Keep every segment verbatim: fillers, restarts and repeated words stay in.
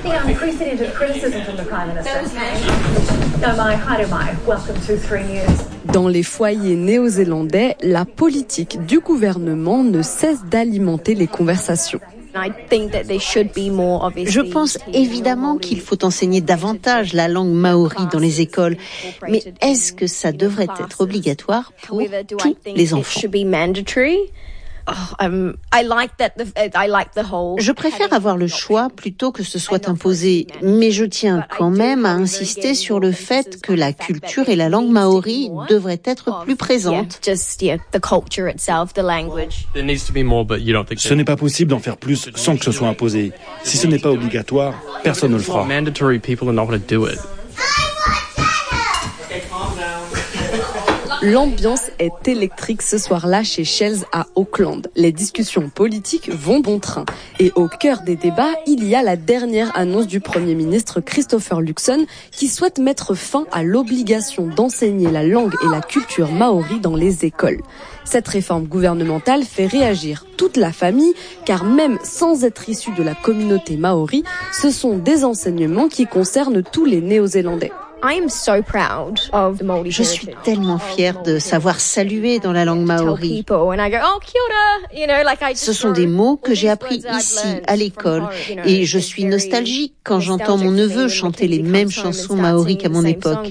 The unprecedented criticism from the Prime Minister. No mai, haere mai. Welcome to three News. Dans les foyers néo-zélandais, la politique du gouvernement ne cesse d'alimenter les conversations. Je pense évidemment qu'il faut enseigner davantage la langue maori dans les écoles, mais est-ce que ça devrait être obligatoire pour tous les enfants ? Je préfère avoir le choix plutôt que ce soit imposé, mais je tiens quand même à insister sur le fait que la culture et la langue maori devraient être plus présentes. Ce n'est pas possible d'en faire plus sans que ce soit imposé. Si ce n'est pas obligatoire, personne ne le fera. L'ambiance est électrique ce soir-là chez Shells à Auckland. Les discussions politiques vont bon train. Et au cœur des débats, il y a la dernière annonce du Premier ministre Christopher Luxon qui souhaite mettre fin à l'obligation d'enseigner la langue et la culture maori dans les écoles. Cette réforme gouvernementale fait réagir toute la famille, car même sans être issu de la communauté maori, ce sont des enseignements qui concernent tous les Néo-Zélandais. Je suis tellement fière de savoir saluer dans la langue maori. Ce sont des mots que j'ai appris ici, à l'école, et je suis nostalgique quand j'entends mon neveu chanter les mêmes chansons maori qu'à mon époque.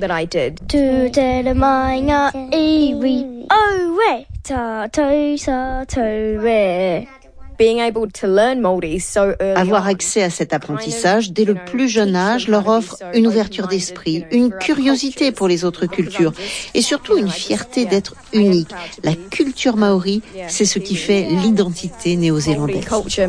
Avoir accès à cet apprentissage dès le plus jeune âge leur offre une ouverture d'esprit, une curiosité pour les autres cultures et surtout une fierté d'être unique. La culture maori, c'est ce qui fait l'identité néo-zélandaise.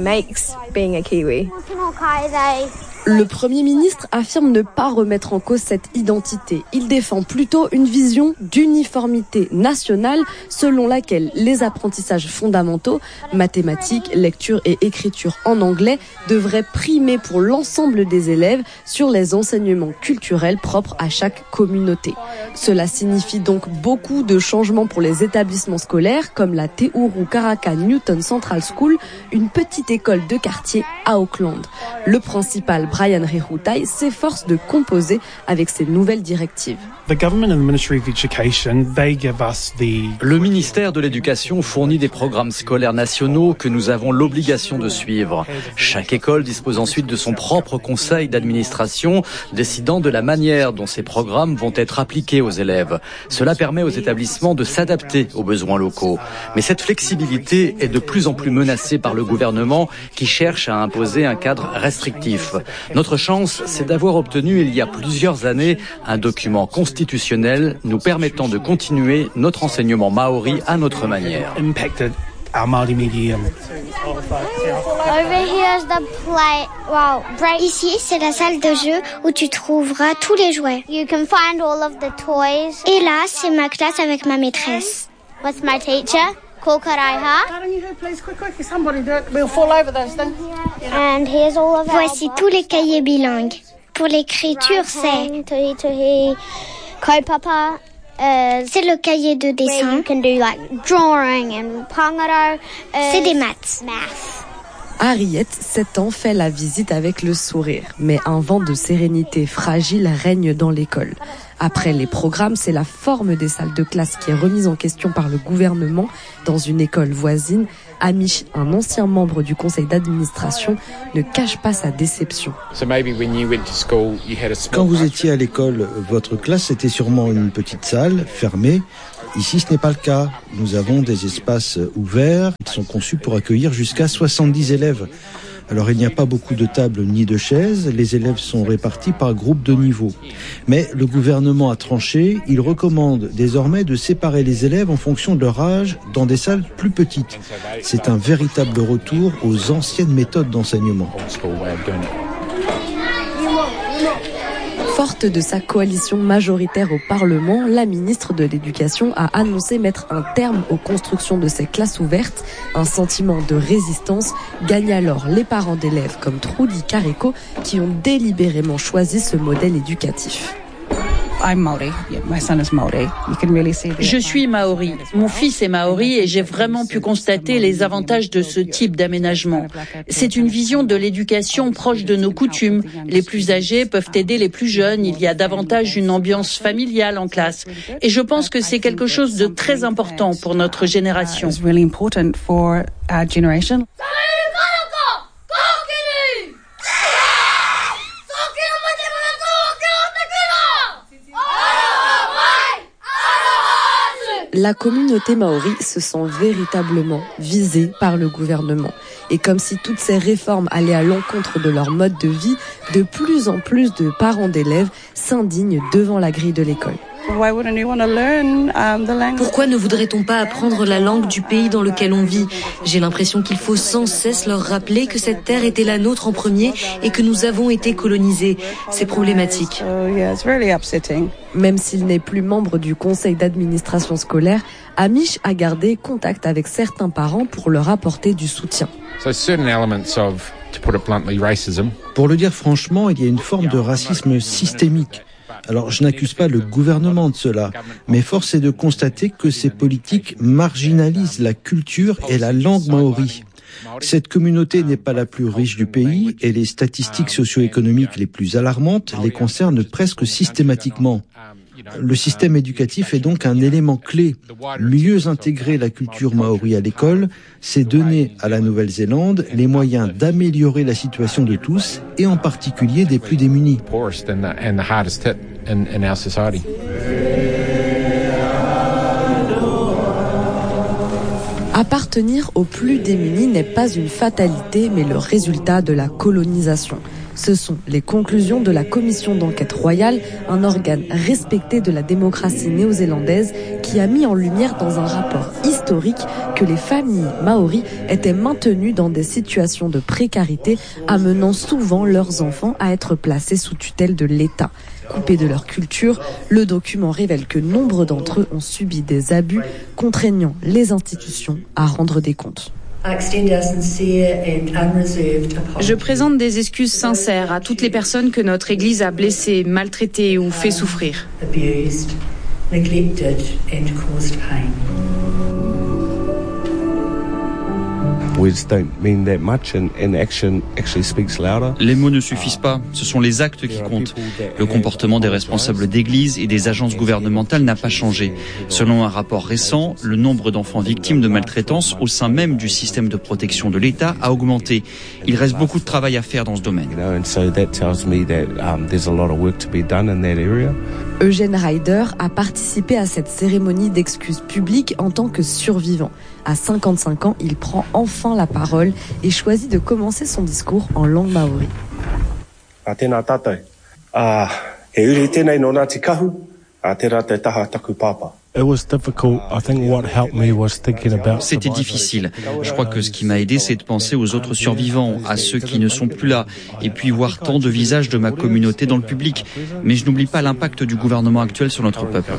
Le Premier ministre affirme ne pas remettre en cause cette identité. Il défend plutôt une vision d'uniformité nationale selon laquelle les apprentissages fondamentaux, mathématiques, lecture et écriture en anglais, devraient primer pour l'ensemble des élèves sur les enseignements culturels propres à chaque communauté. Cela signifie donc beaucoup de changements pour les établissements scolaires comme la Te Uru Karaka Newton Central School, une petite école de quartier à Auckland. Le principal Brian Rehutai s'efforce de composer avec ces nouvelles directives. Le ministère de l'Éducation fournit des programmes scolaires nationaux que nous avons l'obligation de suivre. Chaque école dispose ensuite de son propre conseil d'administration, décidant de la manière dont ces programmes vont être appliqués aux élèves. Cela permet aux établissements de s'adapter aux besoins locaux. Mais cette flexibilité est de plus en plus menacée par le gouvernement qui cherche à imposer un cadre restrictif. Notre chance, c'est d'avoir obtenu il y a plusieurs années un document constitutionnel nous permettant de continuer notre enseignement maori à notre manière. Ici, c'est la salle de jeu où tu trouveras tous les jouets. Et là, c'est ma classe avec ma maîtresse. What's my teacher? Voici tous les cahiers bilingues. Pour l'écriture, c'est kaupapa. Euh, c'est le cahier de dessin. C'est des maths. Harriet, sept ans, fait la visite avec le sourire. Mais un vent de sérénité fragile règne dans l'école. Après les programmes, c'est la forme des salles de classe qui est remise en question par le gouvernement dans une école voisine. Amish, un ancien membre du conseil d'administration, ne cache pas sa déception. Quand vous étiez à l'école, votre classe était sûrement une petite salle, fermée. Ici, ce n'est pas le cas. Nous avons des espaces ouverts qui sont conçus pour accueillir jusqu'à soixante-dix élèves. Alors, il n'y a pas beaucoup de tables ni de chaises. Les élèves sont répartis par groupe de niveau. Mais le gouvernement a tranché. Il recommande désormais de séparer les élèves en fonction de leur âge dans des salles plus petites. C'est un véritable retour aux anciennes méthodes d'enseignement. Forte de sa coalition majoritaire au Parlement, la ministre de l'Éducation a annoncé mettre un terme aux constructions de ces classes ouvertes. Un sentiment de résistance gagne alors les parents d'élèves comme Trudy Kareko qui ont délibérément choisi ce modèle éducatif. Je suis maori. Mon fils est maori et j'ai vraiment pu constater les avantages de ce type d'aménagement. C'est une vision de l'éducation proche de nos coutumes. Les plus âgés peuvent aider les plus jeunes. Il y a davantage une ambiance familiale en classe. Et je pense que c'est quelque chose de très important pour notre génération. La communauté maori se sent véritablement visée par le gouvernement. Et comme si toutes ces réformes allaient à l'encontre de leur mode de vie, de plus en plus de parents d'élèves s'indignent devant la grille de l'école. Pourquoi ne voudrait-on pas apprendre la langue du pays dans lequel on vit ? J'ai l'impression qu'il faut sans cesse leur rappeler que cette terre était la nôtre en premier et que nous avons été colonisés. C'est problématique. Même s'il n'est plus membre du conseil d'administration scolaire, Amish a gardé contact avec certains parents pour leur apporter du soutien. Pour le dire franchement, il y a une forme de racisme systémique. Alors, je n'accuse pas le gouvernement de cela, mais force est de constater que ces politiques marginalisent la culture et la langue maori. Cette communauté n'est pas la plus riche du pays et les statistiques socio-économiques les plus alarmantes les concernent presque systématiquement. Le système éducatif est donc un élément clé. Mieux intégrer la culture maori à l'école, c'est donner à la Nouvelle-Zélande les moyens d'améliorer la situation de tous, et en particulier des plus démunis. Appartenir aux plus démunis n'est pas une fatalité, mais le résultat de la colonisation. Ce sont les conclusions de la commission d'enquête royale, un organe respecté de la démocratie néo-zélandaise qui a mis en lumière dans un rapport historique que les familles maoris étaient maintenues dans des situations de précarité, amenant souvent leurs enfants à être placés sous tutelle de l'État. Coupés de leur culture, le document révèle que nombre d'entre eux ont subi des abus, contraignant les institutions à rendre des comptes. Je présente des excuses sincères à toutes les personnes que notre Église a blessées, maltraitées ou fait souffrir. Les mots ne suffisent pas, ce sont les actes qui comptent. Le comportement des responsables d'église et des agences gouvernementales n'a pas changé. Selon un rapport récent, le nombre d'enfants victimes de maltraitance au sein même du système de protection de l'État a augmenté. Il reste beaucoup de travail à faire dans ce domaine. Eugène Ryder a participé à cette cérémonie d'excuses publiques en tant que survivant. À cinquante-cinq ans, il prend enfin la parole et choisit de commencer son discours en langue maori. C'était difficile. Je crois que ce qui m'a aidé, c'est de penser aux autres survivants, à ceux qui ne sont plus là, et puis voir tant de visages de ma communauté dans le public. Mais je n'oublie pas l'impact du gouvernement actuel sur notre peuple.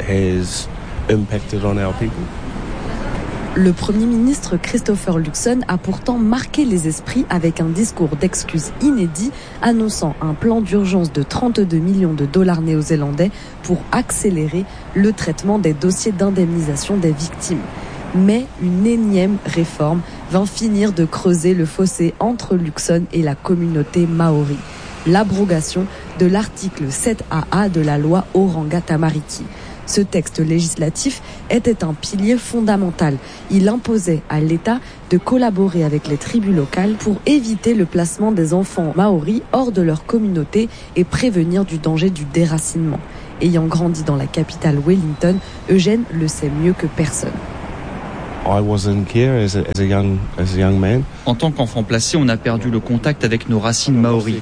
Le Premier ministre Christopher Luxon a pourtant marqué les esprits avec un discours d'excuses inédit, annonçant un plan d'urgence de trente-deux millions de dollars néo-zélandais pour accélérer le traitement des dossiers d'indemnisation des victimes. Mais une énième réforme vint finir de creuser le fossé entre Luxon et la communauté maori. L'abrogation de l'article sept A A de la loi Oranga Tamariki. Ce texte législatif était un pilier fondamental. Il imposait à l'État de collaborer avec les tribus locales pour éviter le placement des enfants maoris hors de leur communauté et prévenir du danger du déracinement. Ayant grandi dans la capitale Wellington, Eugène le sait mieux que personne. En tant qu'enfant placé, on a perdu le contact avec nos racines maoris.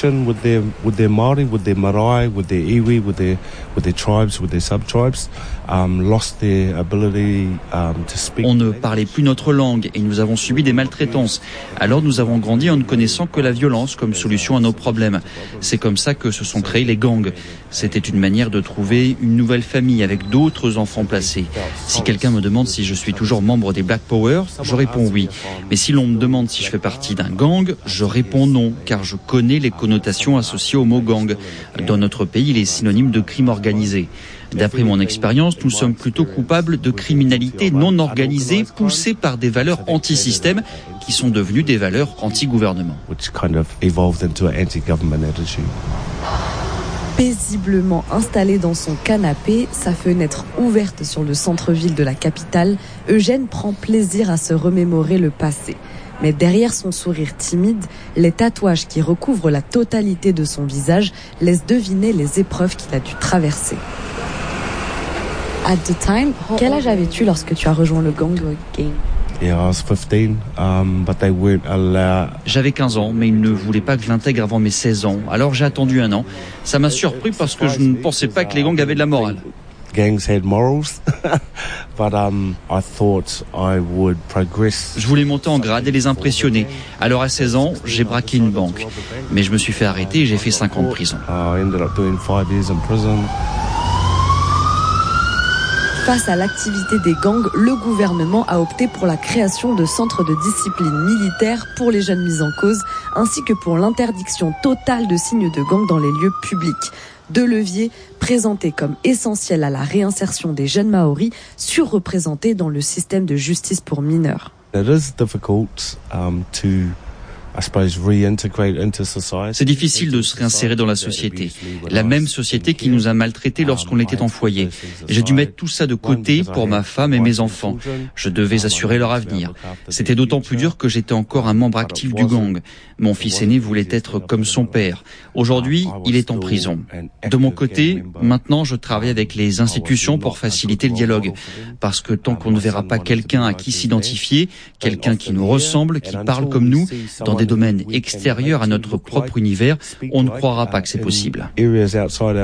On ne parlait plus notre langue et nous avons subi des maltraitances. Alors nous avons grandi en ne connaissant que la violence comme solution à nos problèmes. C'est comme ça que se sont créés les gangs. C'était une manière de trouver une nouvelle famille avec d'autres enfants placés. Si quelqu'un me demande si je suis toujours membre membre des Black Power, je réponds oui. Mais si l'on me demande si je fais partie d'un gang, je réponds non, car je connais les connotations associées au mot gang. Dans notre pays, il est synonyme de crime organisé. D'après mon expérience, nous sommes plutôt coupables de criminalité non organisée poussée par des valeurs anti-système qui sont devenues des valeurs anti-gouvernement. Paisiblement installé dans son canapé, sa fenêtre ouverte sur le centre-ville de la capitale, Eugène prend plaisir à se remémorer le passé. Mais derrière son sourire timide, les tatouages qui recouvrent la totalité de son visage laissent deviner les épreuves qu'il a dû traverser. At the time, quel âge avais-tu lorsque tu as rejoint le gang? J'avais quinze ans, mais ils ne voulaient pas que je l'intègre avant mes seize ans. Alors j'ai attendu un an. Ça m'a surpris parce que je ne pensais pas que les gangs avaient de la morale. Je voulais monter en grade et les impressionner. Alors à seize ans, j'ai braqué une banque. Mais je me suis fait arrêter et j'ai fait cinq ans de prison. Face à l'activité des gangs, le gouvernement a opté pour la création de centres de discipline militaire pour les jeunes mis en cause, ainsi que pour l'interdiction totale de signes de gang dans les lieux publics. Deux leviers présentés comme essentiels à la réinsertion des jeunes Maoris surreprésentés dans le système de justice pour mineurs. C'est difficile de se réinsérer dans la société, la même société qui nous a maltraités lorsqu'on était en foyer. J'ai dû mettre tout ça de côté pour ma femme et mes enfants. Je devais assurer leur avenir. C'était d'autant plus dur que j'étais encore un membre actif du gang. Mon fils aîné voulait être comme son père. Aujourd'hui, il est en prison. De mon côté, maintenant, je travaille avec les institutions pour faciliter le dialogue. Parce que tant qu'on ne verra pas quelqu'un à qui s'identifier, quelqu'un qui nous ressemble, qui parle comme nous, dans des domaines extérieurs à notre propre univers, on ne croira pas que c'est possible. Some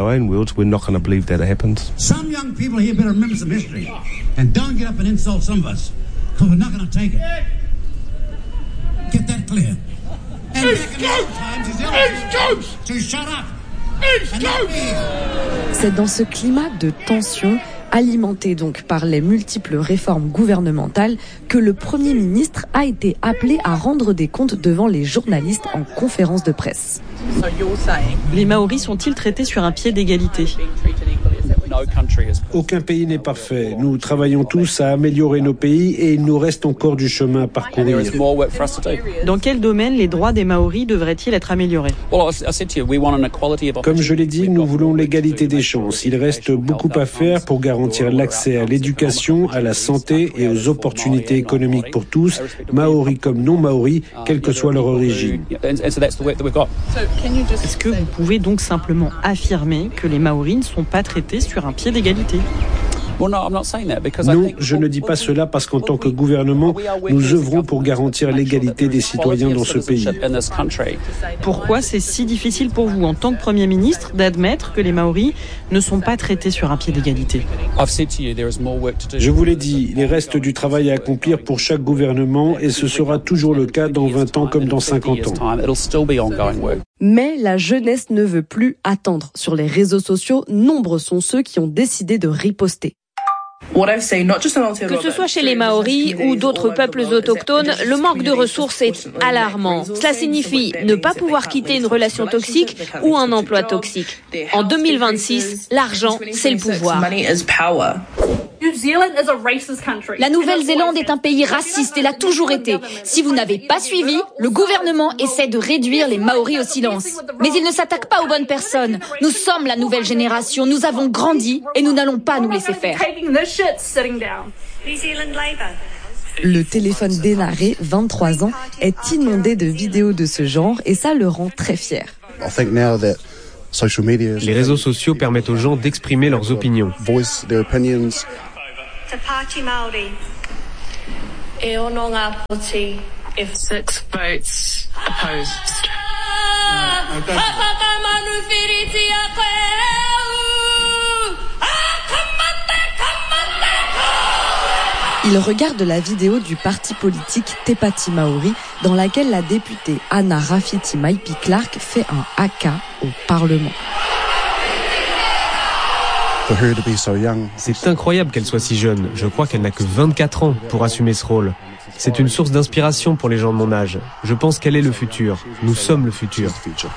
young people here better remember some history and don't get up and insult some of us, because we're not going to take it. Get that clear. And back in old times, his elders to shut up. C'est dans ce climat de tension, alimenté donc par les multiples réformes gouvernementales, que le Premier ministre a été appelé à rendre des comptes devant les journalistes en conférence de presse. Les Maoris sont-ils traités sur un pied d'égalité ? Aucun pays n'est parfait. Nous travaillons tous à améliorer nos pays et il nous reste encore du chemin à parcourir. Dans quel domaine les droits des Maoris devraient-ils être améliorés ? Comme je l'ai dit, nous voulons l'égalité des chances. Il reste beaucoup à faire pour garantir l'accès à l'éducation, à la santé et aux opportunités économiques pour tous, Maoris comme non Maoris, quelle que soit leur origine. Est-ce que vous pouvez donc simplement affirmer que les Maoris ne sont pas traités sur un pied d'égalité ? Non, je ne dis pas cela parce qu'en tant que gouvernement, nous œuvrons pour garantir l'égalité des citoyens dans ce pays. Pourquoi c'est si difficile pour vous, en tant que Premier ministre, d'admettre que les Maoris ne sont pas traités sur un pied d'égalité ? Je vous l'ai dit, il reste du travail à accomplir pour chaque gouvernement et ce sera toujours le cas dans vingt ans comme dans cinquante ans. Mais la jeunesse ne veut plus attendre. Sur les réseaux sociaux, nombreux sont ceux qui ont décidé de riposter. Que ce soit chez les Maoris ou d'autres peuples autochtones, le manque de ressources est alarmant. Cela signifie ne pas pouvoir quitter une relation toxique ou un emploi toxique. En deux mille vingt-six, l'argent, c'est le pouvoir. La Nouvelle-Zélande est un pays raciste et l'a toujours été. Si vous n'avez pas suivi, le gouvernement essaie de réduire les Maoris au silence. Mais il ne s'attaque pas aux bonnes personnes. Nous sommes la nouvelle génération, nous avons grandi et nous n'allons pas nous laisser faire. Le téléphone d'Enare, vingt-trois ans, est inondé de vidéos de ce genre et ça le rend très fier. Les réseaux sociaux permettent aux gens d'exprimer leurs opinions. If six votes opposed. Il regarde la vidéo du parti politique Te Pati Maori dans laquelle la députée Anna Rafiti Maipi Clark fait un haka au Parlement. C'est incroyable qu'elle soit si jeune. Je crois qu'elle n'a que vingt-quatre ans pour assumer ce rôle. C'est une source d'inspiration pour les gens de mon âge. Je pense qu'elle est le futur. Nous sommes le futur.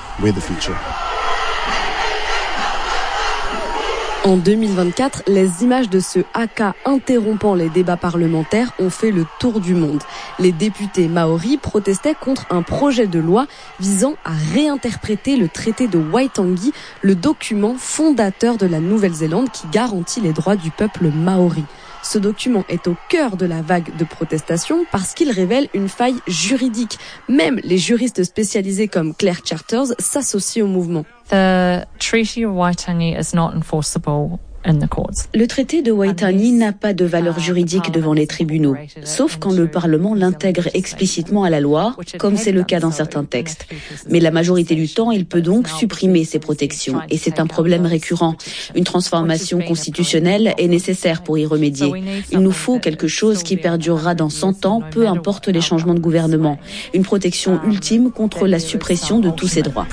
En deux mille vingt-quatre, les images de ce haka interrompant les débats parlementaires ont fait le tour du monde. Les députés maoris protestaient contre un projet de loi visant à réinterpréter le traité de Waitangi, le document fondateur de la Nouvelle-Zélande qui garantit les droits du peuple maori. Ce document est au cœur de la vague de protestation parce qu'il révèle une faille juridique. Même les juristes spécialisés comme Claire Charters s'associent au mouvement. The Treaty of Waitangi is not enforceable in the courts. Le traité de Waitangi n'a pas de valeur juridique devant les tribunaux, sauf quand le Parlement l'intègre explicitement à la loi, comme c'est le cas dans certains textes. Mais la majorité du temps, il peut donc supprimer ces protections, et c'est un problème récurrent. Une transformation constitutionnelle est nécessaire pour y remédier. Il nous faut quelque chose qui perdurera dans cent ans, peu importe les changements de gouvernement. Une protection ultime contre la suppression de tous ces droits.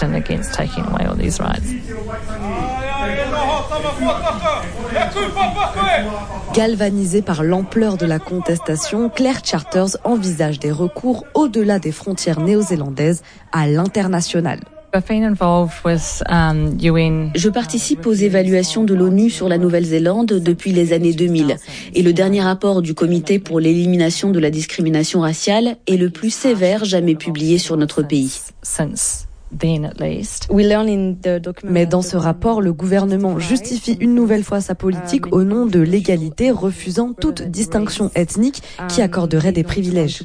Galvanisée par l'ampleur de la contestation, Claire Charters envisage des recours au-delà des frontières néo-zélandaises à l'international. Je participe aux évaluations de l'ONU sur la Nouvelle-Zélande depuis les années deux mille. Et le dernier rapport du Comité pour l'élimination de la discrimination raciale est le plus sévère jamais publié sur notre pays. Mais dans ce rapport, le gouvernement justifie une nouvelle fois sa politique au nom de l'égalité, refusant toute distinction ethnique qui accorderait des privilèges.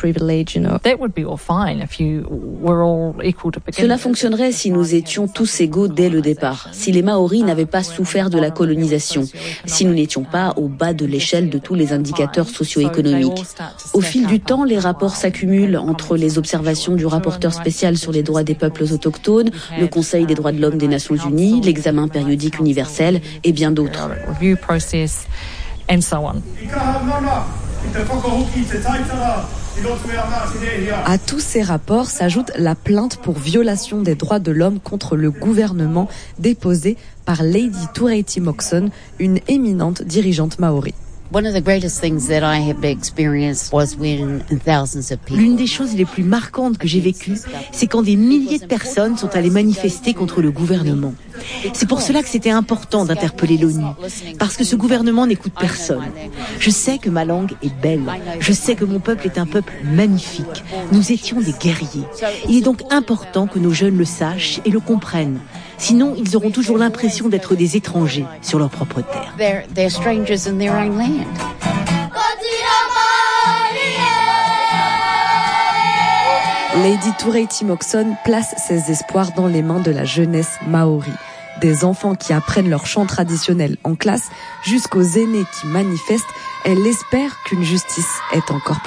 Cela fonctionnerait si nous étions tous égaux dès le départ, si les Maoris n'avaient pas souffert de la colonisation, si nous n'étions pas au bas de l'échelle de tous les indicateurs socio-économiques. Au fil du temps, les rapports s'accumulent entre les observations du rapporteur spécial sur les droits des peuples autochtones, le Conseil des droits de l'homme des Nations Unies, l'examen périodique universel et bien d'autres. À tous ces rapports s'ajoute la plainte pour violation des droits de l'homme contre le gouvernement déposée par Lady Turaiti Moxon, une éminente dirigeante maori. L'une des choses les plus marquantes que j'ai vécues, c'est quand des milliers de personnes sont allées manifester contre le gouvernement. C'est pour cela que c'était important d'interpeller l'ONU, parce que ce gouvernement n'écoute personne. Je sais que ma langue est belle, je sais que mon peuple est un peuple magnifique. Nous étions des guerriers. Il est donc important que nos jeunes le sachent et le comprennent. Sinon, ils auront toujours l'impression d'être des étrangers sur leur propre terre. They're, they're strangers in their own land. Lady Turaiti Moxon place ses espoirs dans les mains de la jeunesse maori. Des enfants qui apprennent leur chant traditionnel en classe jusqu'aux aînés qui manifestent, elle espère qu'une justice est encore possible.